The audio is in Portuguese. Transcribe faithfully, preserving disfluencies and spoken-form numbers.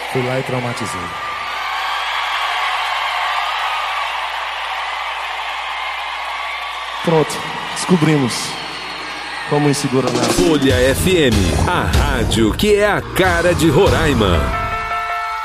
Fui lá e traumatizei. Pronto, descobrimos como insegura na Folha F M, a rádio que é a cara de Roraima.